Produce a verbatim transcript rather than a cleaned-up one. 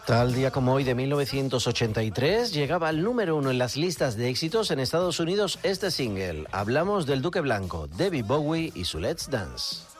Tal día como hoy de mil novecientos ochenta y tres llegaba al número uno en las listas de éxitos en Estados Unidos este single. Hablamos del Duque Blanco, David Bowie y su Let's Dance.